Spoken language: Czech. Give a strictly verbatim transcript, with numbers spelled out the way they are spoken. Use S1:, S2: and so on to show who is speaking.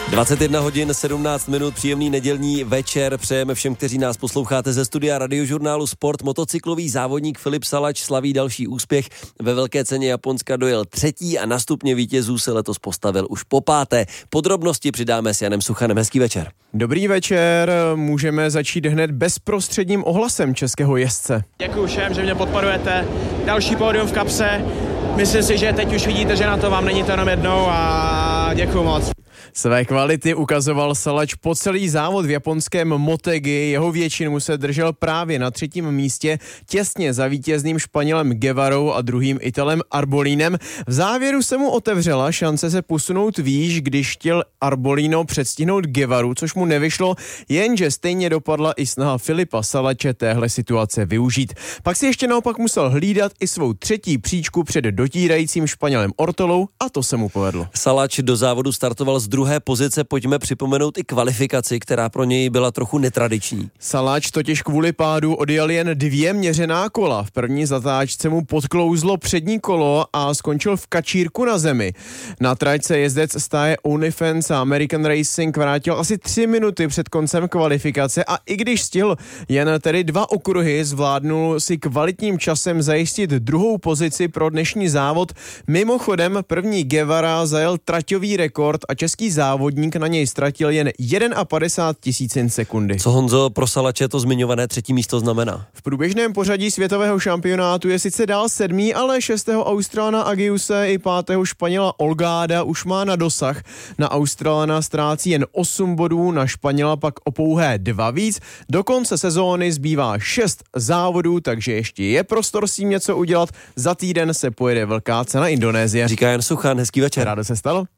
S1: dvacet jedna hodin sedmnáct minut, příjemný nedělní večer přejeme všem, kteří nás posloucháte ze studia Radiožurnálu Sport. Motocyklový závodník Filip Salač slaví další úspěch. Ve velké ceně Japonska dojel třetí a na stupně vítězů se letos postavil už po páté. Podrobnosti přidáme s Janem Suchanem. Hezký večer.
S2: Dobrý večer, můžeme začít hned bezprostředním ohlasem českého jezdce.
S3: Děkuji všem, že mě podporujete. Další pódium v kapse. Myslím si, že teď už vidíte, že na to vám není to jenom jednou a děkuji moc.
S2: Své kvality ukazoval Salač po celý závod v japonském Motegi. Jeho většinu se držel právě na třetím místě, těsně za vítězným Španělem Guevarou a druhým Italem Arbolínem. V závěru se mu otevřela šance se posunout výš, když chtěl Arbolino předstihnout Guevaru, což mu nevyšlo, jenže stejně dopadla i snaha Filipa Salače téhle situace využít. Pak si ještě naopak musel hlídat i svou třetí příčku před dotírajícím Španělem Ortolou a to se mu povedlo.
S1: Salač do závodu startoval z druhé pozice, pojďme připomenout i kvalifikaci, která pro něj byla trochu netradiční.
S2: Salač totiž kvůli pádu odjel jen dvě měřená kola. V první zatáčce mu podklouzlo přední kolo a skončil v kačírku na zemi. Na trať se jezdec stáje OnlyFans a American Racing vrátil asi tři minuty před koncem kvalifikace a i když stihl jen tedy dva okruhy, zvládnul si kvalitním časem zajistit druhou pozici pro dnešní závod. Mimochodem první Guevara zajel traťový rekord a český závodník na něj ztratil jen padesát jedna tisícin sekundy.
S1: Co, Honzo, pro Salače to zmiňované třetí místo znamená?
S2: V průběžném pořadí světového šampionátu je sice dál sedmý, ale šestého Australana Agiuse i pátého Španěla Olgáda už má na dosah. Na Australana ztrácí jen osm bodů, na Španěla pak o pouhé dva víc. Do konce sezóny zbývá šest závodů, takže ještě je prostor s tím něco udělat. Za týden se pojede velká cena Indonésie.
S1: Říká Jan Suchan, hezký večer.
S2: Rádo se stalo.